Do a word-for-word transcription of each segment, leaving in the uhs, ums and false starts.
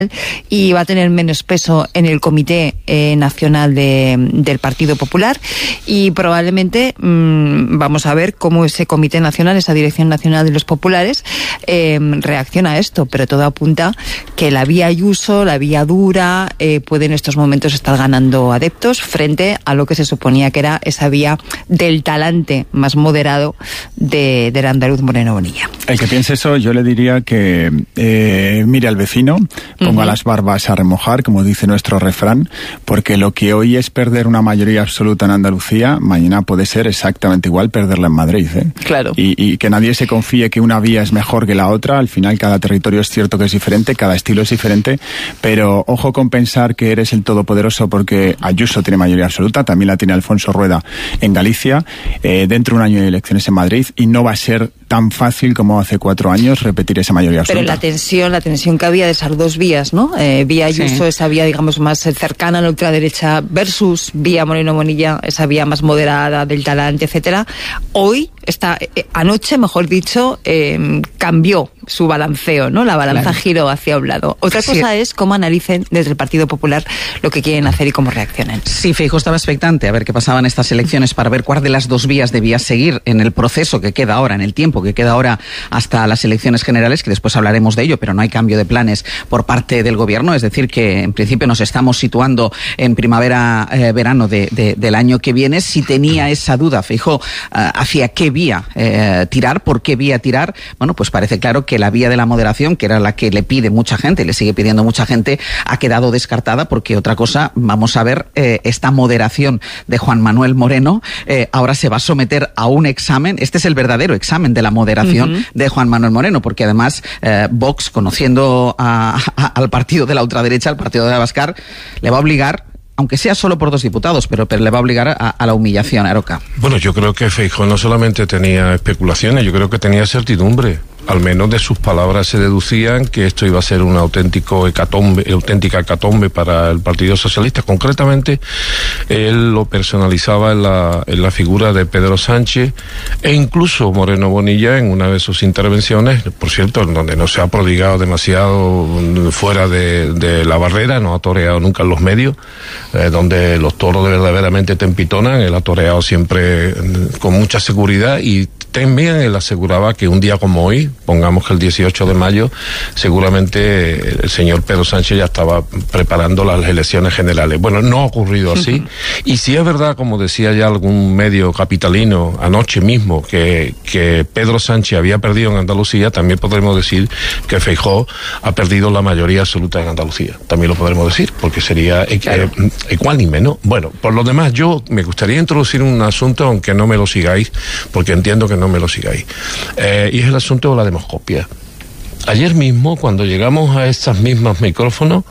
y va a tener menos peso en el Comité eh, Nacional de, del Partido Popular, y probablemente mmm, vamos a ver cómo ese Comité Nacional, esa Dirección Nacional de los Populares, eh, reacciona a esto, pero todo apunta que la vía Ayuso, la vía dura, eh, puede en estos momentos estar ganando adeptos frente a lo que se suponía que era esa vía del talante más moderado de, del andaluz Moreno Bonilla. El que piense eso, yo le diría que eh, mire al vecino, ponga uh-huh. las barbas a remojar, como dice nuestro refrán, porque lo que hoy es perder una mayoría absoluta en Andalucía, mañana puede ser exactamente igual perderla en Madrid, ¿eh? Claro. Y, y que nadie se confíe que una vía es mejor que la otra. Al final cada territorio es cierto que es diferente, cada estilo es diferente, pero ojo con pensar que eres el todopoderoso porque Ayuso tiene mayoría absoluta, también la tiene Alfonso Rueda en Galicia, eh, dentro de un año de elecciones en Madrid, y no va a ser tan fácil como hace cuatro años repetir esa mayoría absoluta. Pero la tensión, la tensión que había de esas dos vías, ¿no? Eh, vía Ayuso, sí. esa vía, digamos, más cercana a la ultraderecha, versus vía Moreno Bonilla, esa vía más moderada, del talante, etcétera. Hoy, esta, eh, anoche, mejor dicho, eh, cambió su balanceo, ¿no? La balanza claro. giró hacia un lado. Otra sí. cosa es cómo analicen desde el Partido Popular lo que quieren hacer y cómo reaccionen. Sí, Feijóo estaba expectante a ver qué pasaba en estas elecciones para ver cuál de las dos vías debía seguir en el proceso que queda ahora, en el tiempo que queda ahora hasta las elecciones generales, que después hablaremos de ello, pero no hay cambio de planes por parte del gobierno, es decir, que en principio nos estamos situando en primavera, eh, verano de, de, del año que viene. Si tenía esa duda, Feijóo, uh, hacia qué vía eh, tirar, por qué vía tirar, bueno, pues parece claro que la vía de la moderación, que era la que le pide mucha gente, le sigue pidiendo mucha gente, ha quedado descartada, porque otra cosa, vamos a ver, eh, esta moderación de Juan Manuel Moreno eh, ahora se va a someter a un examen. Este es el verdadero examen de la moderación uh-huh. de Juan Manuel Moreno, porque además eh, Vox, conociendo a, a, al partido de la ultraderecha, al partido de Abascal, le va a obligar, aunque sea solo por dos diputados, pero, pero le va a obligar a, a la humillación, Aroca. Bueno, yo creo que Feijóo no solamente tenía especulaciones, yo creo que tenía certidumbre. Al menos de sus palabras se deducían que esto iba a ser un auténtico hecatombe, auténtica hecatombe para el Partido Socialista. Concretamente, él lo personalizaba en la, en la figura de Pedro Sánchez, e incluso Moreno Bonilla, en una de sus intervenciones, por cierto, en donde no se ha prodigado demasiado fuera de, de la barrera, no ha toreado nunca en los medios, eh, donde los toros verdaderamente te empitonan, él ha toreado siempre con mucha seguridad, y también él aseguraba que un día como hoy, pongamos que el dieciocho de mayo, seguramente el señor Pedro Sánchez ya estaba preparando las elecciones generales. Bueno, no ha ocurrido así. Y si es verdad, como decía ya algún medio capitalino anoche mismo, que, que Pedro Sánchez había perdido en Andalucía, también podremos decir que Feijóo ha perdido la mayoría absoluta en Andalucía. También lo podremos decir, porque sería claro. eh, ecuánime, ¿no? Bueno, por lo demás, yo me gustaría introducir un asunto, aunque no me lo sigáis, porque entiendo que no me lo sigáis. Eh, y es el asunto de la demoscopia. Ayer mismo, cuando llegamos a estos mismos micrófonos,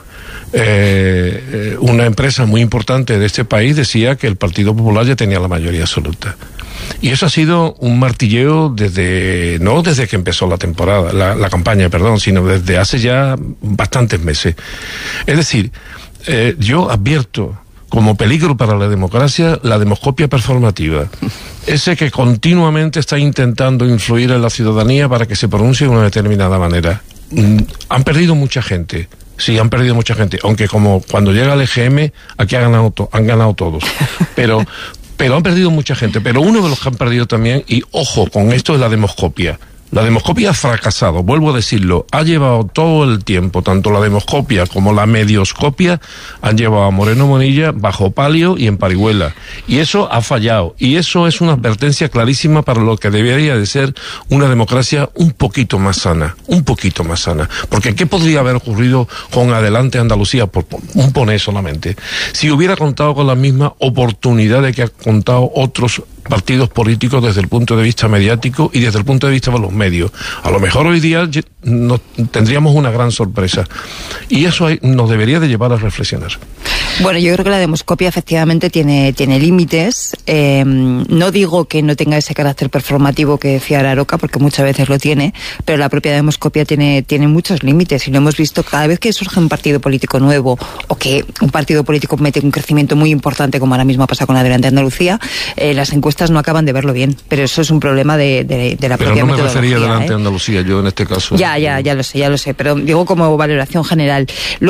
eh, una empresa muy importante de este país decía que el Partido Popular ya tenía la mayoría absoluta. Y eso ha sido un martilleo desde, no desde que empezó la temporada, la, la campaña, perdón, sino desde hace ya bastantes meses. Es decir, eh, yo advierto como peligro para la democracia la demoscopia performativa. Ese que continuamente está intentando influir en la ciudadanía para que se pronuncie de una determinada manera. Mm, han perdido mucha gente. Sí, han perdido mucha gente. Aunque como cuando llega el E G M, aquí han ganado, to- han ganado todos. Pero, pero han perdido mucha gente. Pero uno de los que han perdido también, y ojo con esto, es la demoscopia. La demoscopia ha fracasado, vuelvo a decirlo, ha llevado todo el tiempo, tanto la demoscopia como la medioscopia, han llevado a Moreno Bonilla bajo palio y en parihuela. Y eso ha fallado, y eso es una advertencia clarísima para lo que debería de ser una democracia un poquito más sana, un poquito más sana. Porque ¿qué podría haber ocurrido con Adelante Andalucía, por un poner solamente, si hubiera contado con la misma oportunidad de que ha contado otros partidos políticos desde el punto de vista mediático y desde el punto de vista de los medios? A lo mejor hoy día nos tendríamos una gran sorpresa, y eso hay, nos debería de llevar a reflexionar. Bueno, yo creo que la demoscopia efectivamente tiene, tiene límites. Eh, no digo que no tenga ese carácter performativo que decía Araroca, porque muchas veces lo tiene, pero la propia demoscopia tiene, tiene muchos límites, y lo hemos visto cada vez que surge un partido político nuevo, o que un partido político mete un crecimiento muy importante, como ahora mismo pasa con Adelante Andalucía, eh, las encuestas no acaban de verlo bien, pero eso es un problema de, de, de la pero propia no me metodología. refería a Adelante ¿eh? Andalucía, yo en este caso. Ya, ya, ya lo sé, ya lo sé, pero digo como valoración general.